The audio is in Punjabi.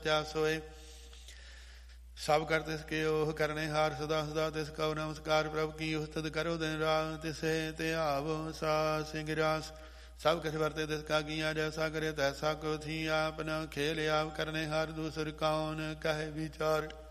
ਸੱਚਾ ਸੋਏ। ਸਭ ਕਰ ਤਿਸ ਕੇ ਓਹ ਕਰਨੇ ਹਾਰ ਸਦਾ ਸਦਾ ਤਿਸ ਕਉ ਨਮਸਕਾਰ। ਪ੍ਰਭ ਕੀ ਉਸਤਤ ਕਰੋ ਦਿਨ ਰਾਤ ਤਿਸੇ ਤੇ ਆਵੋ ਸਾ ਸਿੰਘ ਰਾਸ। ਸਭ ਕਿਛ ਵਰਤੇ ਤਿਸ ਕਾ ਕੀਆ ਜੈਸਾ ਕਰੇ ਤੈਸਾ ਕੋ ਥੀ। ਆਪਨ ਖੇਲ ਆਪ ਕਰਨੇ ਹਾਰ ਦੂਸਰ ਕੌਣ ਕਹੇ ਵਿਚਾਰ।